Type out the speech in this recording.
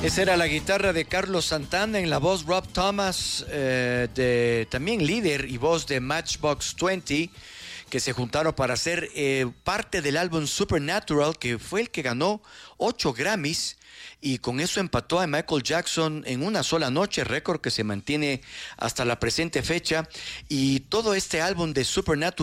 Esa era la guitarra de Carlos Santana, en la voz Rob Thomas, también líder y voz de Matchbox 20, que se juntaron para hacer parte del álbum Supernatural, que fue el que ganó 8 Grammys, y con eso empató a Michael Jackson en una sola noche, récord que se mantiene hasta la presente fecha. Y todo este álbum de Supernatural